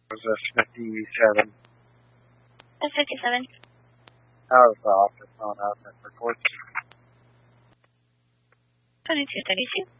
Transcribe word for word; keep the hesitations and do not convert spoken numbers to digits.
was a fifty-seven. That's fifty-seven. I was the office on out at report. twenty-two thirty-two.